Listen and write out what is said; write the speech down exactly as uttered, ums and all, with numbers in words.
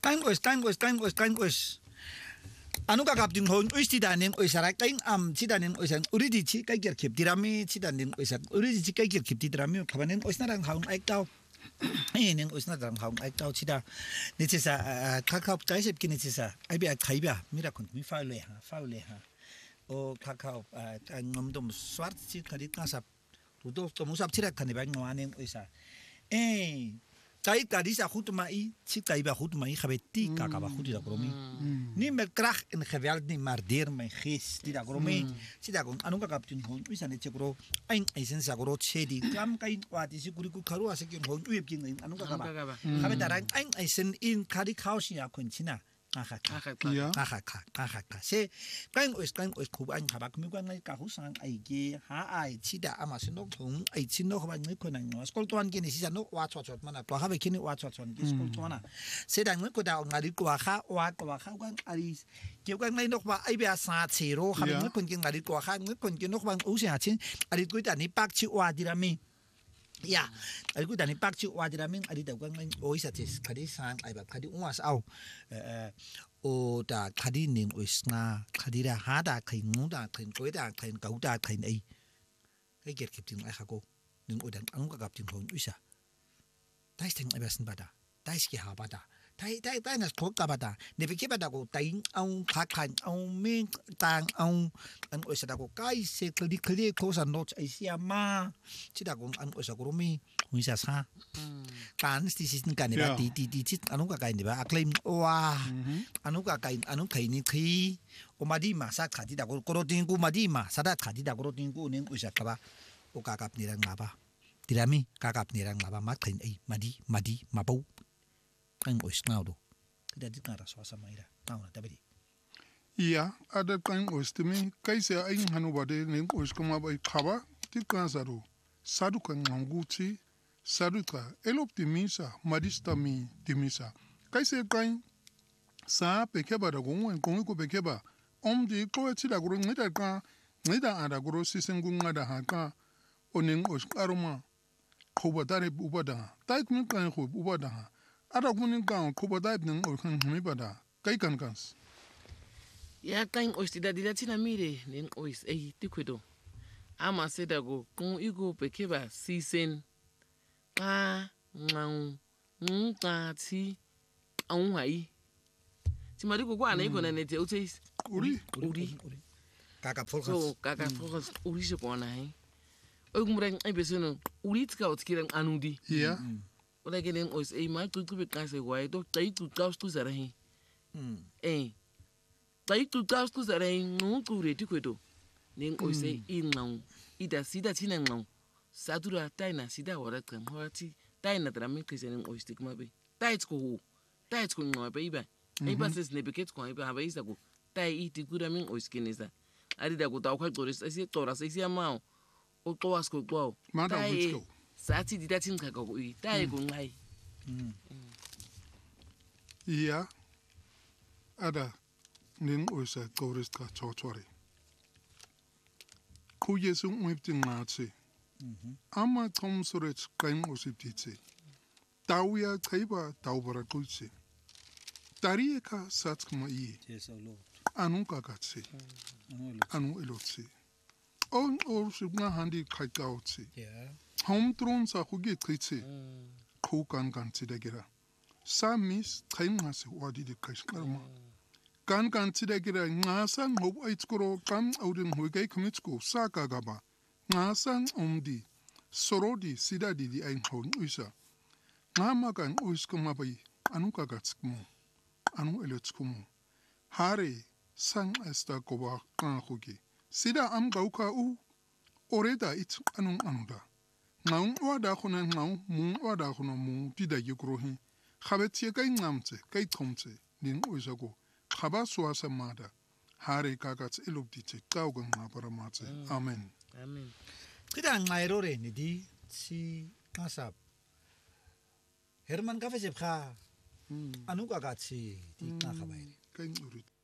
Kain ois, kain ois, kain ois, kain ois. Anu kakap ding hon ois tidaning oisarak kain am tidaning oisan uridi chi kai ger khip dirami tidaning oisak uridi chi kai ger khip dirami khabanen oisnarang haung aiktaw. Ning oisnarang haung aiktaw chida nitisa kakap taisep ki nitisa aibi khaiba mira kun mi faule ha faule ha. O kakap ngomdom swart chi khadi kasap rudo to musap chira khani ba ngwaning oisa. Eh Kai kadisa goed mai, zie kai ba goed mai, gebeti kaka ba goed die dagromi. Niet met kracht en geweld niet, maar deer mijn geest die dagromi. Zie dat gewoon, anu kakap tien gewoon, we zijn net zekro, een eisen sagro chedi, kam kai wat is ikuri ku karu ase kin gewoon, u heb kin anu kakaba. Gebet daar een eisen in kadi kausi ya kunchina. Aha aha aha aha aha se kain ois kain ois khub an khaba kmi kwan ngai ka hu sang ai ge ha ai chi da ama sin nok thung ai chin nok ba ngai khona no skol ton ki ni si no wa chot chot mana to ha be kini wa chot chot ki skol ton na se da ngai ko da ngari kwa kha wa kwa kha kwan ari ke kwan ngai nok ba ai be sa che ro ha be ngai kon ki ngari kwa kha ngai kon ki nok bang u se ha chin ari ko da ni pak chi wa dirami ya ari ko da ni pak chi wa dirami ari da kwan ngai oi sa tis khadi sang ai ba khadi uwas au eh o da khadi ning oisna khadi da ha da khin ngu da khin koi da khin kau da khin ai kai ger kip ting ai khago ning o dan ang ka gap ting hon uisa dai sting ai basin bada dai ski ha bada dai dai dai na khok ka bada ne bi ke bada ko tai au kha khan au min tang au an oisa da ko kai se kldi kldi ko sa not ai sia ma chi da ko an oisa ko mi uisa sa kan sti sin kan ne ba ti ti ti chi anu ka kai ne ba aklaim wa anu ka kai anu kai ni thi o ma di ma sa kha di da ko ko tin ku ma di ma sa da kha di da ko tin ku ning uisa ka ba o ka kap ni rang ma ba tirami ka kap ni rang ma ba ma khin ai ma di ma di ma bau kan ois ngau do da di kan ra so sa mai ra ngau na da bi iya ada kan ois timi kai se ai hanu ba de ning ois ko ma ba khaba ti kan sa ro sadu kan nganguchi sadu ka eloptimisa madista mi timisa kai se kan sa pe ke ba da gon wen kon ko pe ke ba om di ko ti da gro ngida ka ngida ada gro si sengu ngada ha ka oning ois aroma ko ba dare bu ba da tai kun kan ko bu ba da ada kunin kan ko ba da ning o kan mi ba da kai kan kan ya kan ois ti da di tina mire ning ois ei ti kwedo ama se da go kun igo pe ke ba si sen ka ngau nta ti au hai ti mari ko kwa na iko na ne te uti uri uri kaka folgas so kaka folgas uri se ko na hai o gumreng ai besono uri tka o tkirang anudi ya ola gelen ois ei mai tu tu be ka se wai do tai tu kaus tu zara hi eh tai tu kaus tu zara hi no ku re ti kwedo ning ois ei inau ida sida tina ngau sadura taina sida wara kan hoti taina tra mi kisen ois tik ma be tai tsko tai tsko no be iba ei ba ses ne beket ko iba ba isa go tai iti kura min ois kinesa ari da go ta kwa toris esi toras esi amao o to asko to Mada witsko. Sati di datin ka go i tai go ngai. Iya. Ada ning oisa tourist ka chochore. Ku yesu mwipting natse. Ama tom surech kaim osiptitse. Tawia kaiba tawbara kulse. Tarie ka satskma iye. yes o lord Anu kakatse. Anu elotse. On or subna handi kaikaotse. yeah Home tron sa hugi tritse. Ko kan kan tidagira. Sa mis kaim hase wadi de kashkarma. Kan kan tidagira ngasa ngob aitskoro kam audin hugai kumitsko sa kagaba. Ngasa omdi. Sorodi sidadi di ain hon uisa. Ngama kan uiskuma bai. Anu kagatskmo. Anu elotskmo. Hare sang esta koba kan hugi. Sida am gauka u. Oreda it anung anuda. Ngaung wada khona ngaung mung wada khona mung tida yikrohi. Khabetie kai ngamtse kai thomtse ning oisago. Khaba swasa mada. Hare kakats elopditse kaugang ngaparamatse. Amen. Amen. kida ngai ro re ni di si kasap Herman ka fe kha anu ka ka chi ti ka khabai Kai urit.